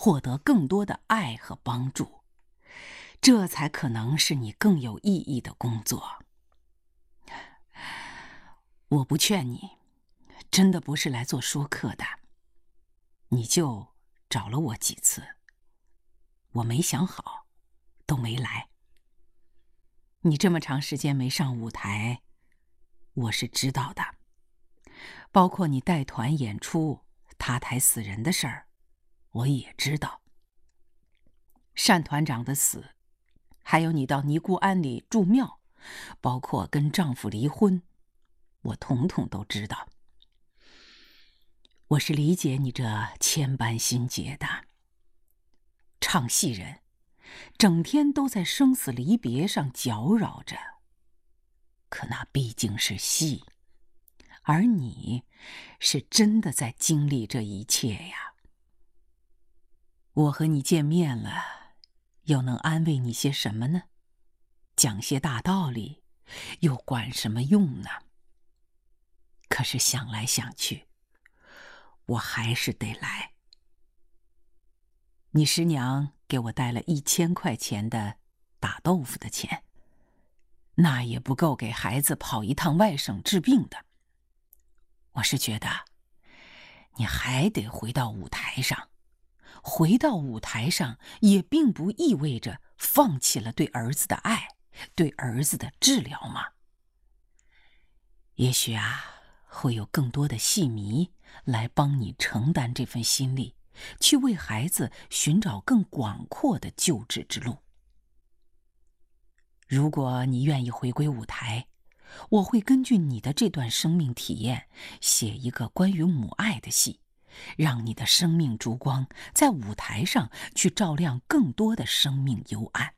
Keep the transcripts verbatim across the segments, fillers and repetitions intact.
获得更多的爱和帮助，这才可能是你更有意义的工作。我不劝你，真的不是来做说客的。你就找了我几次，我没想好，都没来。你这么长时间没上舞台，我是知道的，包括你带团演出塌台死人的事儿，我也知道。单团长的死，还有你到尼姑庵里住庙，包括跟丈夫离婚，我统统都知道。我是理解你这千般心结的。唱戏人整天都在生死离别上搅扰着，可那毕竟是戏，而你是真的在经历这一切呀。我和你见面了，又能安慰你些什么呢？讲些大道理，又管什么用呢？可是想来想去，我还是得来。你师娘给我带了一千块钱的打豆腐的钱，那也不够给孩子跑一趟外省治病的。我是觉得，你还得回到舞台上。回到舞台上，也并不意味着放弃了对儿子的爱，对儿子的治疗嘛。也许啊，会有更多的戏迷来帮你承担这份心力，去为孩子寻找更广阔的救治之路。如果你愿意回归舞台，我会根据你的这段生命体验，写一个关于母爱的戏，让你的生命烛光在舞台上去照亮更多的生命幽暗。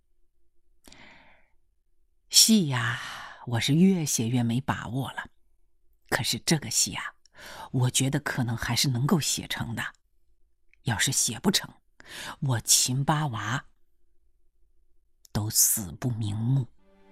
戏呀，我是越写越没把握了。可是这个戏啊，我觉得可能还是能够写成的。要是写不成，我秦八娃都死不瞑目。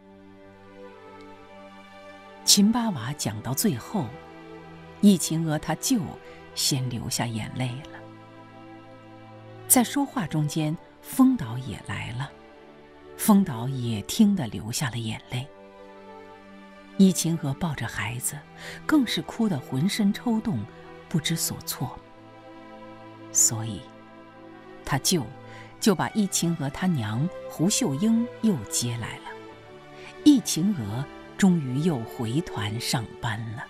秦八娃讲到最后，易秦娥她舅先流下眼泪了。在说话中间，风导也来了，风导也听得流下了眼泪。易秦娥抱着孩子，更是哭得浑身抽动，不知所措。所以他舅就把易秦娥她娘胡秀英又接来了。易秦娥终于又回团上班了。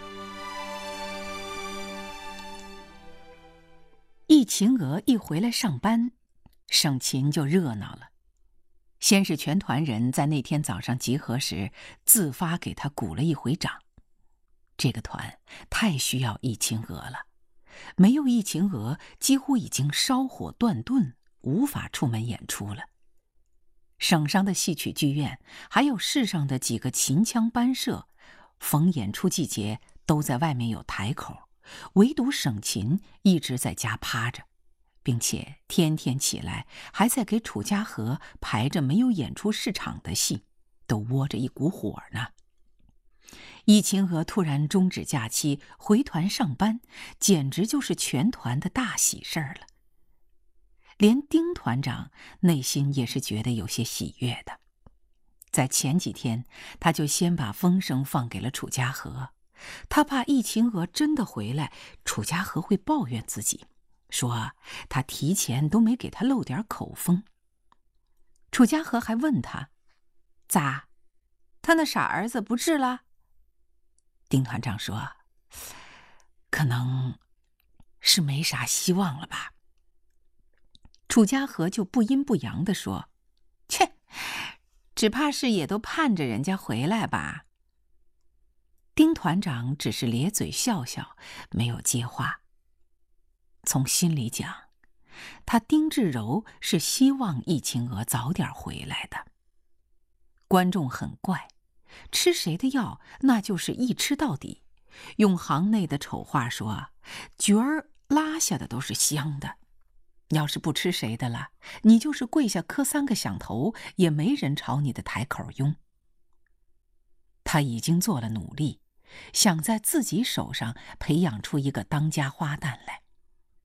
易秦娥一回来上班，省勤就热闹了。先是全团人在那天早上集合时，自发给他鼓了一回掌。这个团太需要易秦娥了，没有易秦娥，几乎已经烧火断顿，无法出门演出了。省上的戏曲剧院，还有市上的几个秦腔班社，逢演出季节都在外面有台口，唯独省琴一直在家趴着，并且天天起来还在给楚家河排着没有演出市场的戏，都窝着一股火呢。易秦娥突然终止假期回团上班，简直就是全团的大喜事儿了。连丁团长内心也是觉得有些喜悦的。在前几天，他就先把风声放给了楚家河，他怕易秦娥真的回来，楚家河会抱怨自己，说他提前都没给他漏点口风。楚家河还问他，咋，他那傻儿子不治了？丁团长说，可能是没啥希望了吧。楚家河就不阴不阳地说，切，只怕是也都盼着人家回来吧。丁团长只是咧嘴笑笑，没有接话。从心里讲，他丁志柔是希望易秦娥早点回来的。观众很怪，吃谁的药那就是一吃到底，用行内的丑话说，角儿拉下的都是香的。要是不吃谁的了，你就是跪下磕三个响头，也没人朝你的台口拥。他已经做了努力，想在自己手上培养出一个当家花旦来。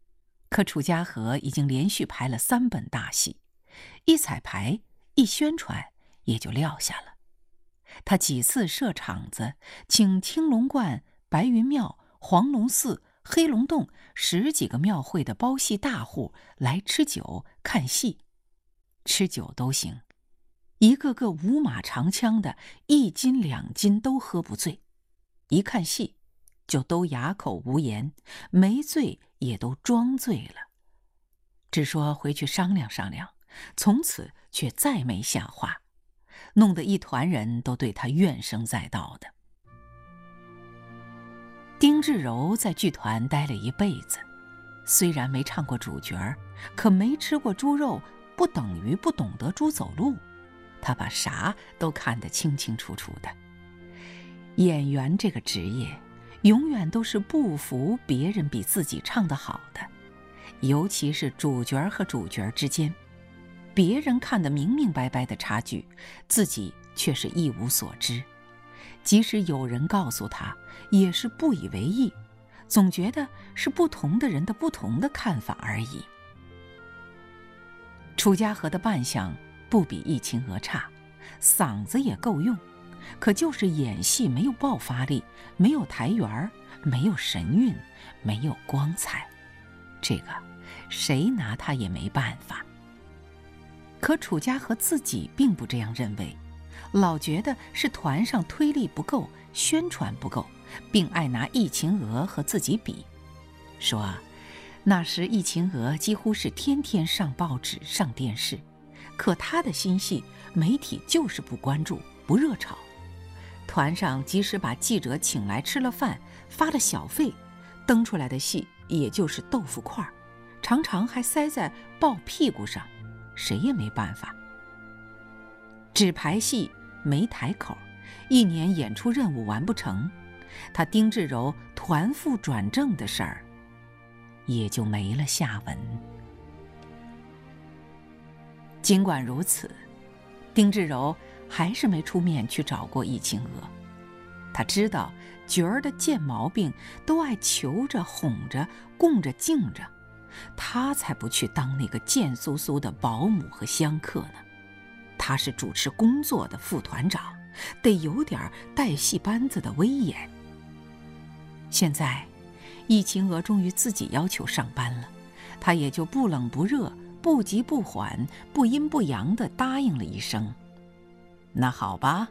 可楚家河已经连续排了三本大戏，一彩排一宣传也就撂下了。他几次设场子，请青龙观、白云庙、黄龙寺、黑龙洞十几个庙会的包戏大户来吃酒看戏，吃酒都行，一个个五马长枪的，一斤两斤都喝不醉，一看戏就都哑口无言，没醉也都装醉了，只说回去商量商量，从此却再没下话，弄得一团人都对他怨声载道的。丁志柔在剧团待了一辈子，虽然没唱过主角，可没吃过猪肉不等于不懂得猪走路，他把啥都看得清清楚楚的。演员这个职业永远都是不服别人比自己唱得好的，尤其是主角和主角之间，别人看得明明白白的差距，自己却是一无所知，即使有人告诉他，也是不以为意，总觉得是不同的人的不同的看法而已。楚家河的扮相不比易秦娥差，嗓子也够用，可就是演戏没有爆发力，没有台缘，没有神韵，没有光彩，这个谁拿他也没办法。可楚家河自己并不这样认为，老觉得是团上推力不够，宣传不够，并爱拿易秦娥和自己比，说那时易秦娥几乎是天天上报纸上电视，可他的新戏媒体就是不关注不热炒，团上即使把记者请来吃了饭发了小费，登出来的戏也就是豆腐块，常常还塞在抱屁股上，谁也没办法。只排戏没台口，一年演出任务完不成，他丁志柔团副转正的事儿也就没了下文。尽管如此，丁志柔还是没出面去找过易秦娥。他知道角儿的贱毛病都爱求着哄着供着敬着，他才不去当那个贱酥酥的保姆和香客呢。他是主持工作的副团长，得有点带戏班子的威严。现在易秦娥终于自己要求上班了，他也就不冷不热不急不缓不阴不阳地答应了一声，那好吧。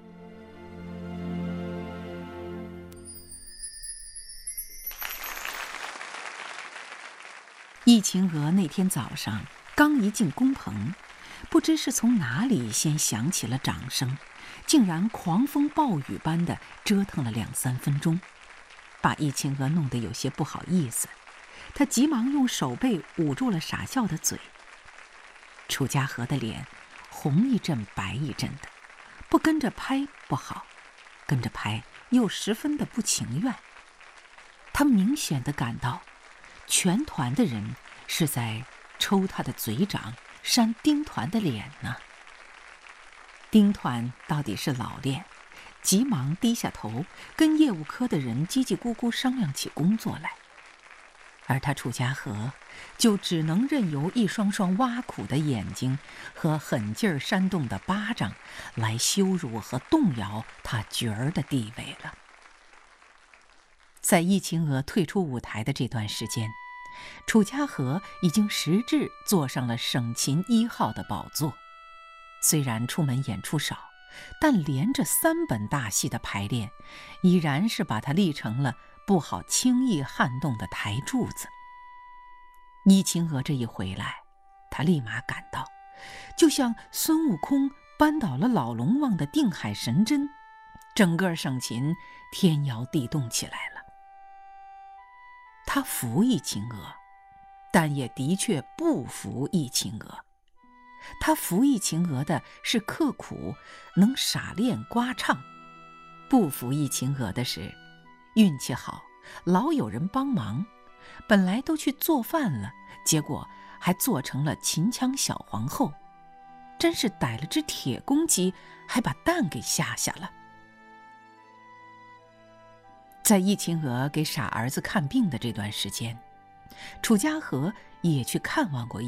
易秦娥那天早上刚一进工棚，不知是从哪里先响起了掌声，竟然狂风暴雨般的折腾了两三分钟，把易秦娥弄得有些不好意思。她急忙用手背捂住了傻笑的嘴。楚家河的脸红一阵白一阵的，不跟着拍不好，跟着拍又十分的不情愿。他明显地感到全团的人是在抽他的嘴掌，扇丁团的脸呢。丁团到底是老练，急忙低下头，跟业务科的人叽叽咕咕商量起工作来。而他楚家河就只能任由一双双挖苦的眼睛和狠劲儿煽动的巴掌来羞辱和动摇他角儿的地位了。在易秦娥退出舞台的这段时间，楚家河已经实质坐上了省琴一号的宝座。虽然出门演出少，但连着三本大戏的排练，已然是把他立成了不好轻易撼动的台柱子。易秦娥这一回来，他立马感到，就像孙悟空扳倒了老龙王的定海神针，整个省琴天摇地动起来了。他服易秦娥，但也的确不服易秦娥。他服易秦娥的是刻苦，能傻练刮唱；不服易秦娥的是运气好，老有人帮忙，本来都去做饭了，结果还做成了秦腔小皇后，真是逮了只铁公鸡，还把蛋给下下了。在易秦娥给傻儿子看病的这段时间， 楚家和也去看望过